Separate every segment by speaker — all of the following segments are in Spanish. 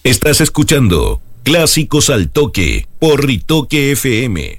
Speaker 1: Estás escuchando Clásicos al Toque por Ritoque FM.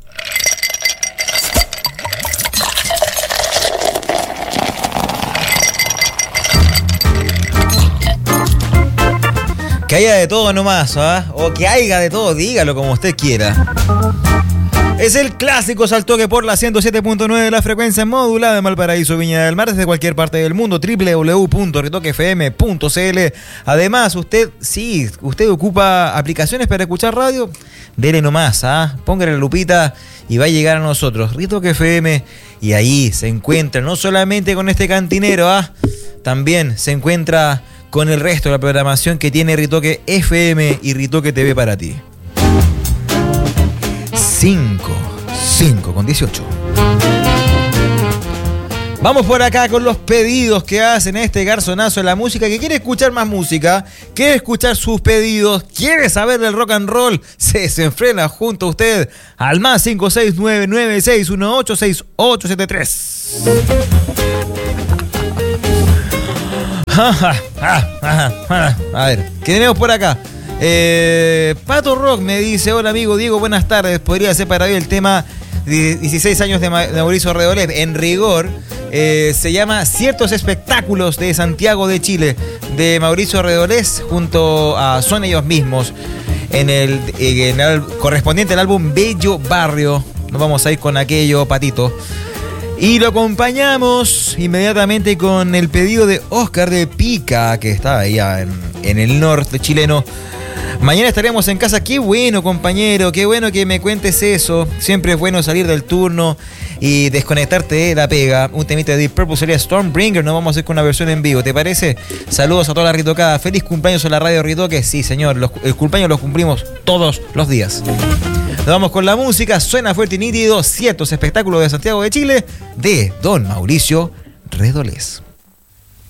Speaker 2: Que haya de todo nomás, ¿ah? O que haya de todo, dígalo como usted quiera. Es el Clásicos al Toque por la 107.9 de la frecuencia modulada de Valparaíso, Viña del Mar, desde cualquier parte del mundo, www.ritoquefm.cl. Además, usted ocupa aplicaciones para escuchar radio, dele nomás, póngale la lupita y va a llegar a nosotros, Ritoque FM, y ahí se encuentra no solamente con este cantinero, también se encuentra con el resto de la programación que tiene Ritoque FM y Ritoque TV para ti. 5:18. Vamos por acá con los pedidos que hacen este garzonazo de la música, que quiere escuchar más música, quiere escuchar sus pedidos, quiere saber del rock and roll, se desenfrena junto a usted al más 56996186873. A ver, ¿qué tenemos por acá? Pato Rock me dice: hola amigo Diego, buenas tardes. Podría ser para hoy el tema 16 años de Mauricio Redolés. En rigor, se llama Ciertos Espectáculos de Santiago de Chile, de Mauricio Redolés, junto a Son Ellos Mismos, en el correspondiente al álbum Bello Barrio. Nos vamos a ir con aquello, Patito. Y lo acompañamos inmediatamente con el pedido de Oscar de Pica, que está allá en el norte chileno. Mañana estaremos en casa. Qué bueno, compañero, qué bueno que me cuentes eso. Siempre es bueno salir del turno y desconectarte de la pega. Un temita de Deep Purple sería Stormbringer. Nos vamos a hacer con una versión en vivo, ¿te parece? Saludos a toda la Ritocada. Feliz cumpleaños a la radio Ritoque. Sí, señor, el cumpleaños lo cumplimos todos los días. Nos vamos con la música. Suena fuerte y nítido. Ciertos Espectáculos de Santiago de Chile, de don Mauricio Redolés.